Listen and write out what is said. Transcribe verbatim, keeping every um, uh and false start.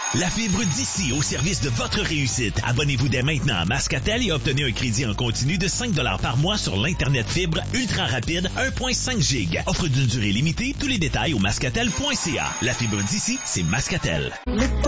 La fibre d'ici au service de votre réussite. Abonnez-vous dès maintenant à Mascatel et obtenez un crédit en continu de cinq dollars par mois sur l'Internet fibre ultra rapide un virgule cinq giga. Offre d'une durée limitée. Tous les détails au mascatel point c a. La fibre d'ici, c'est Mascatel. Le